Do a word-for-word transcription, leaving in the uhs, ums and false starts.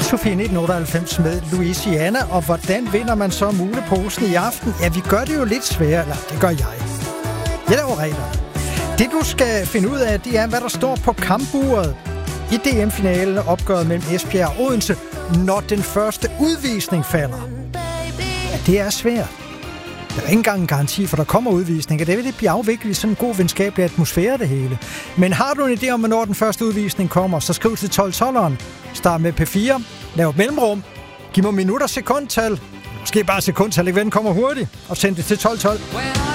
Sofie nitten otteoghalvfems med Louisiana, og hvordan vinder man så muleposen i aften? Ja, vi gør det jo lidt sværere, eller det gør jeg. Jeg laver regler. Det du skal finde ud af, det er, hvad der står på kampuret i D M-finalen opgøret mellem Esbjerg og Odense, når den første udvisning falder. Ja, det er svært. Der er ikke engang en garanti, for der kommer udvisning, og det vil det blive afviklet i sådan en god venskabelig atmosfære, det hele. Men har du en idé om, hvornår den første udvisning kommer, så skriv til tolv tolveren. Start med P fire, lav et mellemrum, giv mig minutter sekundtal, måske bare sekundtal, ikke ven, kommer hurtigt, og send det til tolv tolv.